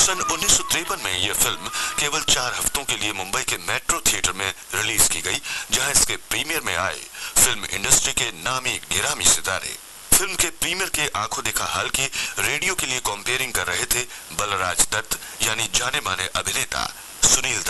सन 1953 में यह फिल्म केवल 4 हफ्तों के लिए मुंबई के मेट्रो थिएटर में रिलीज की गई, जहां इसके प्रीमियर में आए फिल्म इंडस्ट्री के नामी गिरामी सितारे। फिल्म के प्रीमियर के आंखों देखा हाल की रेडियो के लिए कंपेयरिंग कर रहे थे बलराज दत्त यानी जाने माने अभिनेता सुनील